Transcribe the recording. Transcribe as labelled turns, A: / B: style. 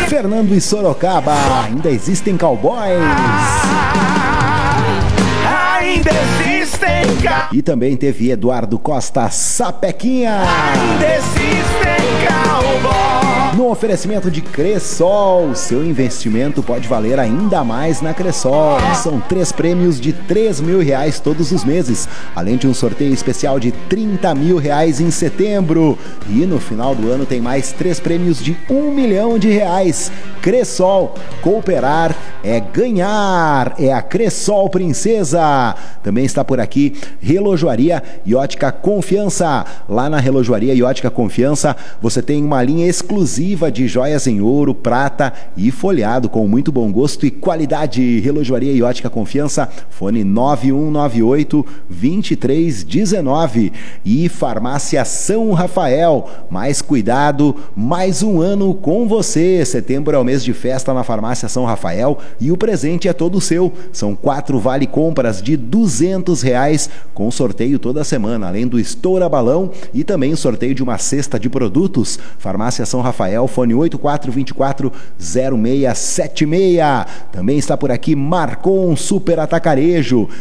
A: Fernando e Sorocaba, ainda existem cowboys.
B: Ainda existem
A: E também teve Eduardo Costa, Sapequinha.
B: Ainda existem cowboys.
A: No oferecimento de Cressol, seu investimento pode valer ainda mais na Cressol. São 3 prêmios de R$3 mil todos os meses, além de um sorteio especial de R$30 mil em setembro. E no final do ano tem mais 3 prêmios de R$1 milhão. Cressol, cooperar é ganhar, é a Cressol Princesa. Também está por aqui Relojoaria e Ótica Confiança. Lá na Relojoaria e Ótica Confiança você tem uma linha exclusiva de joias em ouro, prata e folhado com muito bom gosto e qualidade. Relojoaria e Ótica Confiança, fone 9198-2319. E Farmácia São Rafael, mais cuidado, mais um ano com você. Setembro é o mês de festa na Farmácia São Rafael e o presente é todo seu. São 4 vale compras de R$200 com sorteio toda semana, além do estoura balão e também o sorteio de uma cesta de produtos. Farmácia São Rafael, fone 8424-0676. Também está por aqui Marcon Super Atacarejo.